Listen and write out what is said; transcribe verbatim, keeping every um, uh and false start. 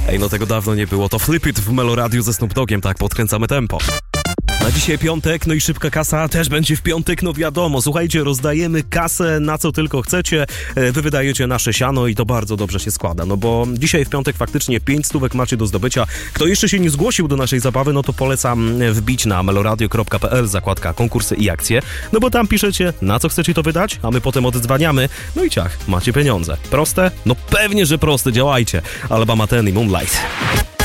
Ej, no tego dawno nie było. To Flip It w Meloradiu ze Snoop Doggiem, tak, podkręcamy tempo. Na dzisiaj piątek, no i szybka kasa też będzie w piątek, no wiadomo. Słuchajcie, rozdajemy kasę na co tylko chcecie, wy wydajecie nasze siano i to bardzo dobrze się składa, no bo dzisiaj w piątek faktycznie pięć stówek macie do zdobycia. Kto jeszcze się nie zgłosił do naszej zabawy, no to polecam wbić na meloradio kropka p l, zakładka konkursy i akcje, no bo tam piszecie, na co chcecie to wydać, a my potem oddzwaniamy, no i ciach, macie pieniądze. Proste? No pewnie, że proste, działajcie. Alabama ten i Moonlight.